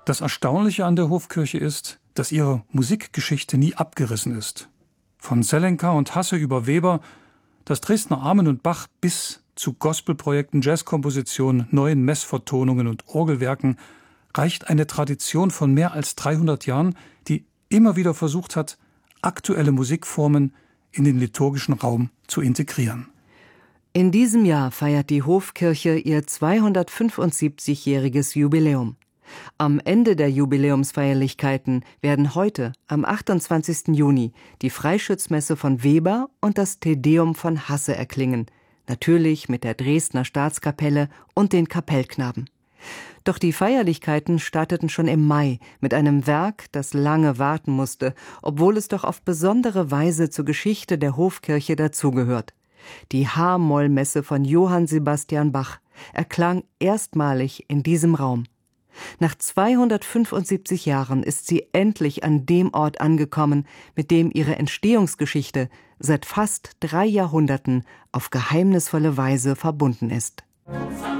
Das Erstaunliche an der Hofkirche ist, dass ihre Musikgeschichte nie abgerissen ist. Von Zelenka und Hasse über Weber, das Dresdner Amen und Bach bis zu Gospelprojekten, Jazzkompositionen, neuen Messvertonungen und Orgelwerken reicht eine Tradition von mehr als 300 Jahren, die immer wieder versucht hat, aktuelle Musikformen in den liturgischen Raum zu integrieren. In diesem Jahr feiert die Hofkirche ihr 275-jähriges Jubiläum. Am Ende der Jubiläumsfeierlichkeiten werden heute, am 28. Juni, die Freischützmesse von Weber und das Te Deum von Hasse erklingen, natürlich mit der Dresdner Staatskapelle und den Kapellknaben. Doch die Feierlichkeiten starteten schon im Mai mit einem Werk, das lange warten musste, obwohl es doch auf besondere Weise zur Geschichte der Hofkirche dazugehört. Die H-Moll-Messe von Johann Sebastian Bach erklang erstmalig in diesem Raum. Nach 275 Jahren ist sie endlich an dem Ort angekommen, mit dem ihre Entstehungsgeschichte seit fast 3 Jahrhunderten auf geheimnisvolle Weise verbunden ist.